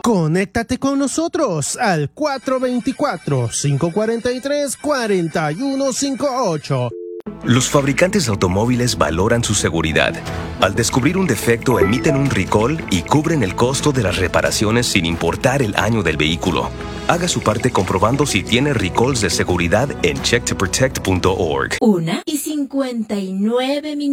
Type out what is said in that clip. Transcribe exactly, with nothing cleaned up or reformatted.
Conéctate con nosotros al cuatro dos cuatro, cinco cuatro tres, cuatro uno cinco ocho. Los fabricantes de automóviles valoran su seguridad. Al descubrir un defecto, emiten un recall y cubren el costo de las reparaciones sin importar el año del vehículo. Haga su parte comprobando si tiene recalls de seguridad en check to protect punto org. Una y cincuenta y nueve minutos.